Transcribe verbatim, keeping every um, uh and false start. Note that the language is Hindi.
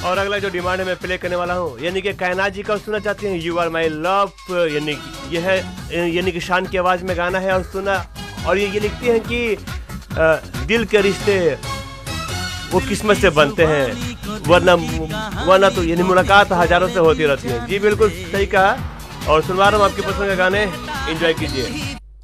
और अगला जो डिमांड है मैं प्ले करने वाला हूँ, यानी कि कायनात जी का सुनना चाहते हैं यू आर माई लव, यानी कि यह है यानी कि शान की आवाज़ में गाना है और सुना। और ये ये लिखती हैं कि आ, दिल के रिश्ते वो किस्मत से बनते हैं, वरना वरना तो यानी मुलाकात हजारों से होती रहती है। जी बिल्कुल सही कहा और सुनवा रहा हूँ आपके पसंद के गाने, एंजॉय कीजिए।